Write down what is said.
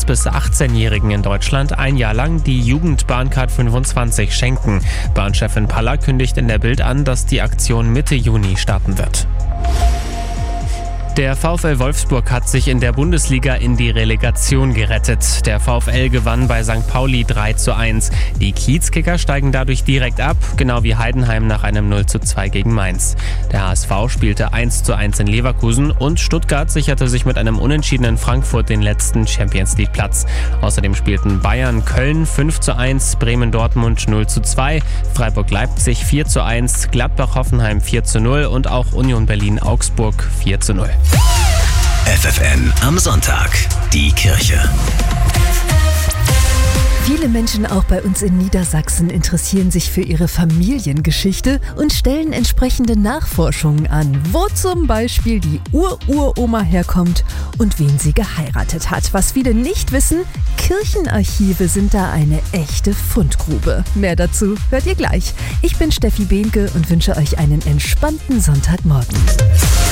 6- bis 18-Jährigen in Deutschland ein Jahr lang die Jugendbahncard 25 schenken. Bahnchefin Paller kündigt in der Bild an, dass die Aktion Mitte Juni starten wird. Der VfL Wolfsburg hat sich in der Bundesliga in die Relegation gerettet. Der VfL gewann bei St. Pauli 3:1. Die Kiezkicker steigen dadurch direkt ab, genau wie Heidenheim nach einem 0:2 gegen Mainz. Der HSV spielte 1:1 in Leverkusen und Stuttgart sicherte sich mit einem Unentschieden in Frankfurt den letzten Champions-League-Platz. Außerdem spielten Bayern Köln 5:1, Bremen-Dortmund 0:2, Freiburg-Leipzig 4:1, Gladbach-Hoffenheim 4:0 und auch Union Berlin-Augsburg 4:0. FFN am Sonntag. Die Kirche. Viele Menschen auch bei uns in Niedersachsen interessieren sich für ihre Familiengeschichte und stellen entsprechende Nachforschungen an, wo zum Beispiel die Uroma herkommt und wen sie geheiratet hat. Was viele nicht wissen, Kirchenarchive sind da eine echte Fundgrube. Mehr dazu hört ihr gleich. Ich bin Steffi Behnke und wünsche euch einen entspannten Sonntagmorgen.